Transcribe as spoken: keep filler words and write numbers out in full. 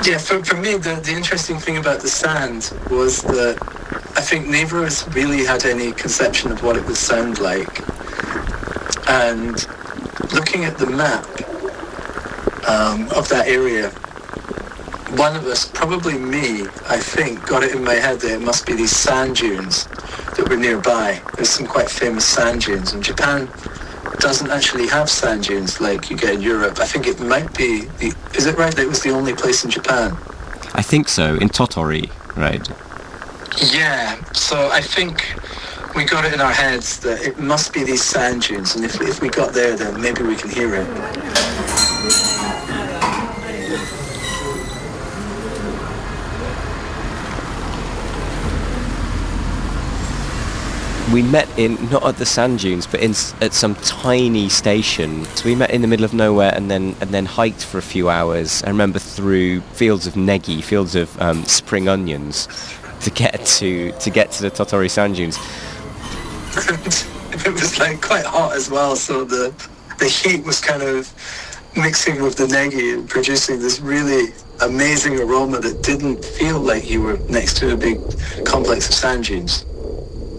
Yeah, for, for me, the, the interesting thing about the sand was that I think neither of us really had any conception of what it would sound like. And looking at the map um, of that area, one of us, probably me, I think, got it in my head that it must be these sand dunes that were nearby. There's some quite famous sand dunes, and Japan doesn't actually have sand dunes like you get in Europe. I think it might be, the, is it right that it was the only place in Japan? I think so, in Tottori, right? Yeah, so I think we got it in our heads that it must be these sand dunes, and if, if we got there, then maybe we can hear it. We met in, not at the sand dunes, but in at some tiny station. So we met in the middle of nowhere and then and then hiked for a few hours. I remember through fields of negi, fields of um, spring onions, to get to to get to the Tottori sand dunes. It was like quite hot as well, so the the heat was kind of mixing with the negi and producing this really amazing aroma that didn't feel like you were next to a big complex of sand dunes.